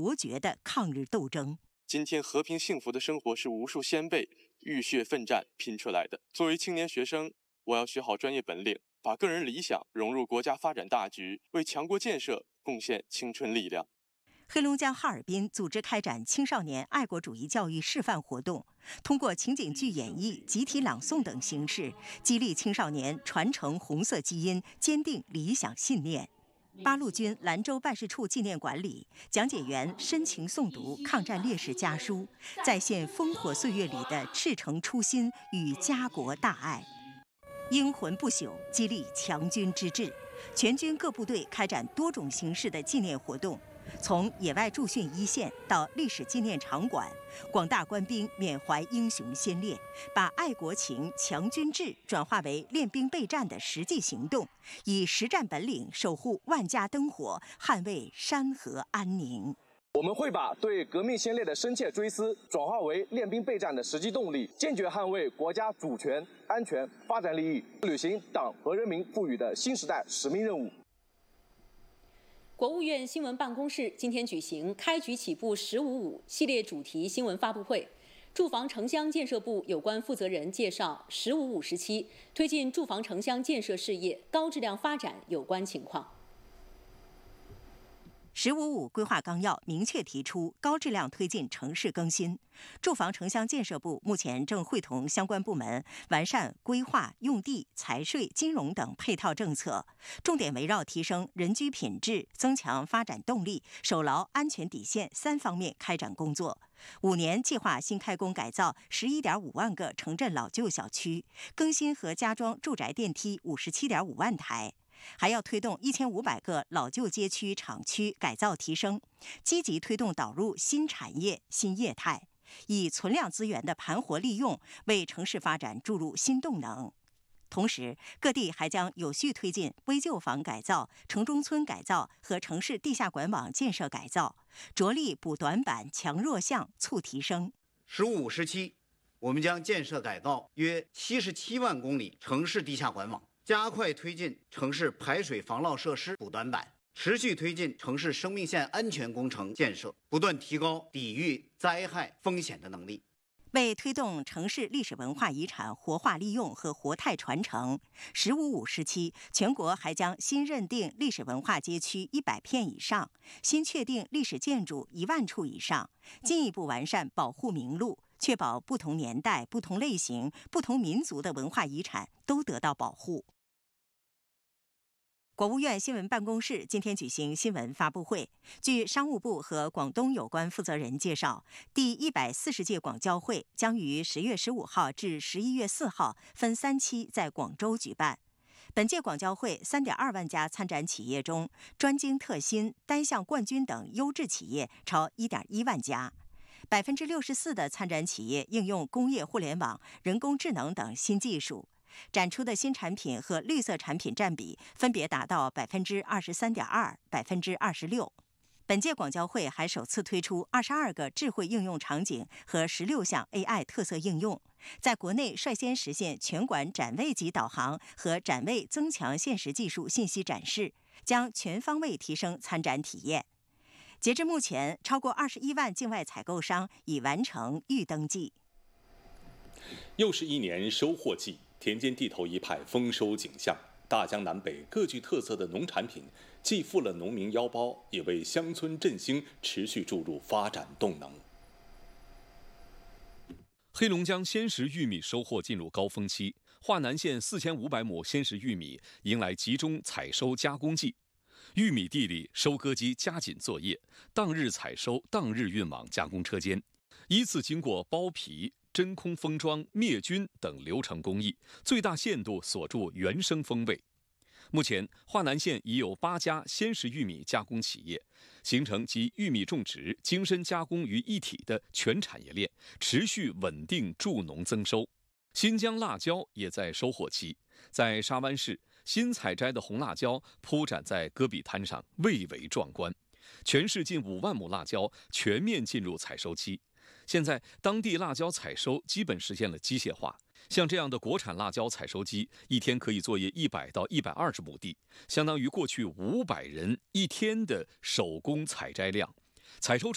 卓绝的抗日斗争。 今天和平幸福的生活是无数先辈浴血奋战拼出来的。作为青年学生，我要学好专业本领，把个人理想融入国家发展大局，为强国建设贡献青春力量。 黑龙江哈尔滨组织开展青少年爱国主义教育示范活动，通过情景剧演绎、集体朗诵等形式，激励青少年传承红色基因，坚定理想信念。八路军兰州办事处纪念馆里，讲解员深情诵读抗战烈士家书，再现烽火岁月里的赤诚初心与家国大爱。英魂不朽，激励强军之志。全军各部队开展多种形式的纪念活动，从野外驻训一线到历史纪念场馆，广大官兵缅怀英雄先烈，把爱国情、强军志转化为练兵备战的实际行动，以实战本领守护万家灯火，捍卫山河安宁。 我们会把对革命先烈的深切追思转化为练兵备战的实际动力，坚决捍卫国家主权、安全、发展利益，履行党和人民赋予的新时代使命任务。 国务院新闻办公室今天举行开局起步“15.5”系列主题新闻发布会，住房城乡建设部有关负责人介绍“15.5”时期推进住房城乡建设事业高质量发展有关情况。 “15.5”规划纲要明确提出高质量推进城市更新。住房城乡建设部目前正会同相关部门完善规划、用地、财税、金融等配套政策，重点围绕提升人居品质、增强发展动力、守牢安全底线3方面开展工作。5年计划新开工改造11.5万个城镇老旧小区，更新和加装住宅电梯57.5万台。还要推动1500个老旧街区、厂区改造提升，积极推动导入新产业、新业态，以存量资源的盘活利用，为城市发展注入新动能。同时，各地还将有序推进危旧房改造、城中村改造和城市地下管网建设改造，着力补短板、强弱项、促提升。 “15.5”时期，我们将建设改造约77万公里城市地下管网，加快推进城市排水防涝设施补短板，持续推进城市生命线安全工程建设，不断提高抵御灾害风险的能力。 为推动城市历史文化遗产活化利用和活态传承，“15.5”时期，全国还将新认定历史文化街区100片以上，新确定历史建筑1万处以上，进一步完善保护名录，确保不同年代、不同类型、不同民族的文化遗产都得到保护。国务院新闻办公室今天举行新闻发布会，据商务部和广东有关负责人介绍，第140届广交会将于10月15号至11月4号分3期在广州举办。本届广交会3.2万家参展企业中，专精特新、单项冠军等优质企业超1.1万家。64%的参展企业应用工业互联网、人工智能等新技术。展出的新产品和绿色产品占比分别达到23.2%、26%。本届广交会还首次推出22个智慧应用场景和16项 AI 特色应用，在国内率先实现全馆展位级导航和展位增强现实技术信息展示，将全方位提升参展体验。截至目前，超过21万境外采购商已完成预登记。 又是一年收获季，田间地头一派丰收景象。大江南北各具特色的农产品，既富了农民腰包，也为乡村振兴持续注入发展动能。 黑龙江鲜食玉米收获进入高峰期，华南县4500亩鲜食玉米迎来集中采收加工季。玉米地里收割机加紧作业，当日采收，当日运往加工车间，依次经过剥皮、真空封装、灭菌等流程工艺，最大限度锁住原生风味。目前，华南县已有8家鲜食玉米加工企业，形成集玉米种植、精深加工于一体的全产业链，持续稳定助农增收。新疆辣椒也在收获期，在沙湾市，新采摘的红辣椒铺展在戈壁滩上，蔚为壮观。全市近5万亩辣椒全面进入采收期。现在，当地辣椒采收基本实现了机械化。像这样的国产辣椒采收机，一天可以作业100到120亩地，相当于过去500人一天的手工采摘量。采收